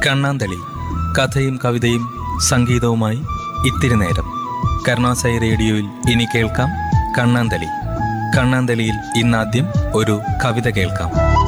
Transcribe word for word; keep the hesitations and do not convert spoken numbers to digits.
കണ്ണാന്തളി. കഥയും കവിതയും സംഗീതവുമായി ഇത്തിരി നേരം. കരുണാസായി റേഡിയോയിൽ ഇനി കേൾക്കാം കണ്ണാന്തളി. കണ്ണാന്തളിയിൽ ഇന്നാദ്യം ഒരു കവിത കേൾക്കാം.